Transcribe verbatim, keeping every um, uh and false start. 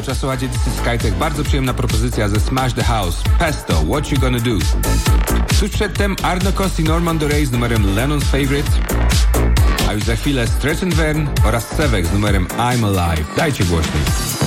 Cały czas słuchacie This is SkyTech. Bardzo przyjemna propozycja ze Smash the House. Pesto, What You Gonna Do. Tuż przedtem Arno Cost i Norman Doray z numerem Lennon's Favorite. A już za chwilę Stretch and Vern oraz Sevek z numerem I'm Alive. Dajcie głośniej.